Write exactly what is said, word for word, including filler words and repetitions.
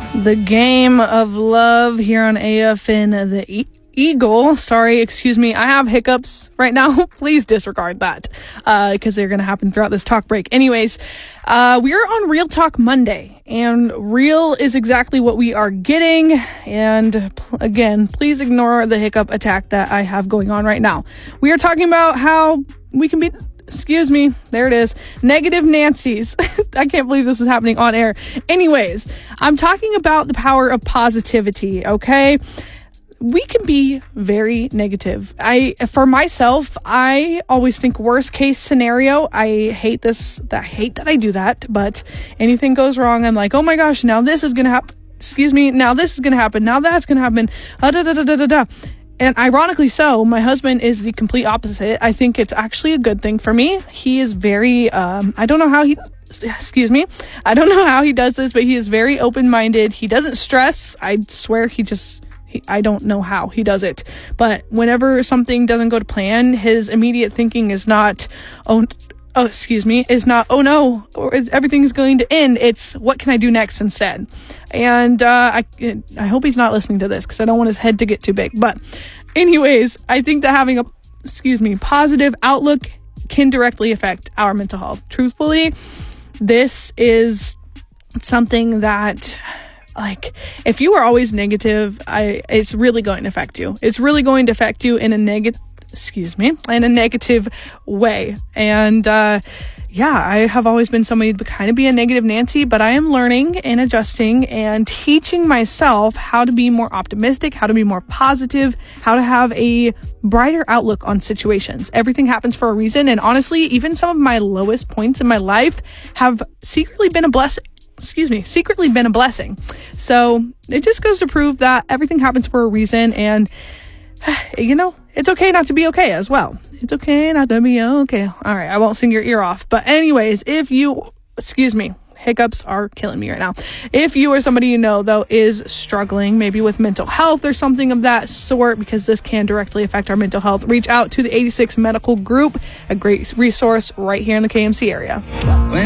The game of love here on A F N the e- Eagle. Sorry, excuse me. I have hiccups right now. Please disregard that uh, because they're going to happen throughout this talk break. Anyways, uh, we are on Real Talk Monday, and real is exactly what we are getting. And pl- again, please ignore the hiccup attack that I have going on right now. We are talking about how we can be... Excuse me. There it is. Negative Nancy's. I can't believe this is happening on air. Anyways, I'm talking about the power of positivity, okay? We can be very negative. I, for myself, I always think worst case scenario. I hate this, I hate that I do that, but anything goes wrong, I'm like, oh my gosh, now this is going to happen. Excuse me. Now this is going to happen. Now that's going to happen. Uh, da, da, da, da, da, da. And ironically so, my husband is the complete opposite. I think it's actually a good thing for me. He is very, um, I don't know how he, excuse me. I don't know how he does this, but he is very open-minded. He doesn't stress. I swear he just, he, I don't know how he does it. But whenever something doesn't go to plan, his immediate thinking is not, oh, oh, excuse me, is not, oh no, or everything is going to end. It's, what can I do next instead? And uh, I, I hope he's not listening to this because I don't want his head to get too big. But anyways, I think that having a, excuse me, positive outlook can directly affect our mental health. Truthfully, this is something that, like, if you are always negative, I, it's really going to affect you. It's really going to affect you in a negative, excuse me, in a negative way. And, uh, yeah, I have always been somebody to kind of be a negative Nancy, but I am learning and adjusting and teaching myself how to be more optimistic, how to be more positive, how to have a brighter outlook on situations. Everything happens for a reason. And honestly, even some of my lowest points in my life have secretly been a blessing. Excuse me, secretly been a blessing. So it just goes to prove that everything happens for a reason. And, you know, it's okay not to be okay as well. It's okay not to be okay. All right, I won't sing your ear off. But anyways, if you, excuse me, hiccups are killing me right now. If you or somebody you know, though, is struggling maybe with mental health or something of that sort, because this can directly affect our mental health, reach out to the eighty-six Medical Group, a great resource right here in the K M C area. When